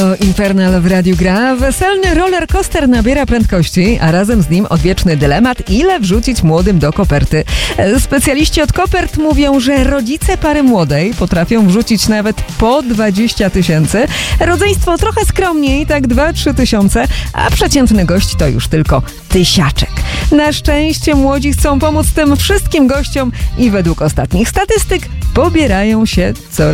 Infernal w radiu gra. Weselny rollercoaster nabiera prędkości, a razem z nim odwieczny dylemat, ile wrzucić młodym do koperty. Specjaliści od kopert mówią, że rodzice pary młodej potrafią wrzucić nawet po 20 000. Rodzeństwo trochę skromniej, tak 2-3 tysiące, a przeciętny gość to już tylko 1000. Na szczęście młodzi chcą pomóc tym wszystkim gościom i według ostatnich statystyk pobierają się coraz